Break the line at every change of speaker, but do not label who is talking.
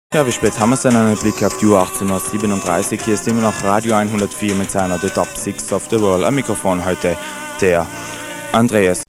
Ja, wie spät haben wir es denn? Einen Blick auf die Uhr 18:37 Uhr. Hier ist immer noch Radio 104 mit seiner The Top 6 of the World. Am Mikrofon heute der Andreas.